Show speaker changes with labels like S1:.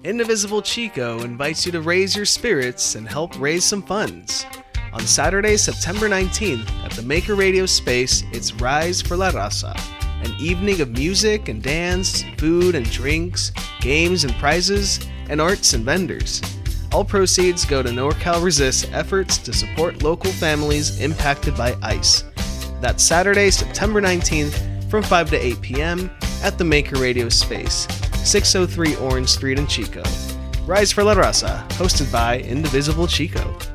S1: Indivisible Chico invites you to raise your spirits and help raise some funds. On Saturday, September 19th, at the Maker Radio Space, it's Rise for La Raza, an evening of music and dance, food and drinks, games and prizes, and arts and vendors. All proceeds go to NorCal Resist's efforts to support local families impacted by ICE. That's Saturday, September 19th, from 5 to 8 p.m. at the Maker Radio Space, 603 Orange Street in Chico. Rise for La Raza, hosted by Indivisible Chico.